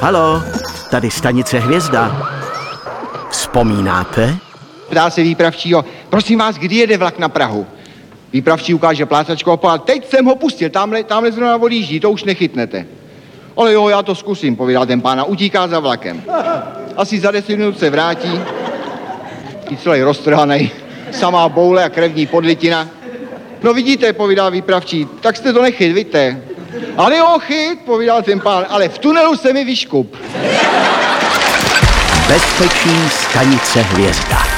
Halo, tady stanice Hvězda. Vzpomínáte? Ptá se výpravčího, prosím vás, kdy jede vlak na Prahu? Výpravčí ukáže plácačko, a teď jsem ho pustil, tamhle zrovna odjíždí, to už nechytnete. Ale jo, já to zkusím, povídá ten pán a utíká za vlakem. Asi za 10 minut se vrátí, i celý roztrhanej, samá boule a krevní podlitina. No vidíte, povídá výpravčí, tak jste to nechyt, vidíte. Ale jo, chyt, povídal ten pán, ale v tunelu se mi vyškup. Bezpečí stanice Hvězda.